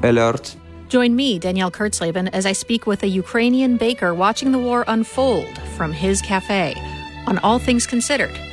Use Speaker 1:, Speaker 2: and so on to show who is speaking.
Speaker 1: alert.
Speaker 2: Join me, Danielle Kurtzleben, as I speak with a Ukrainian baker watching the war unfold from his cafe on All Things Considered.